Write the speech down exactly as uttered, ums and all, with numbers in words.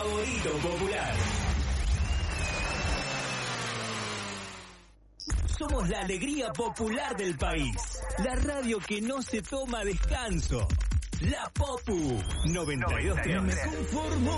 favorito popular. Somos la alegría popular del país. La radio que no se toma descanso. La Popu noventa y dos. No me conformo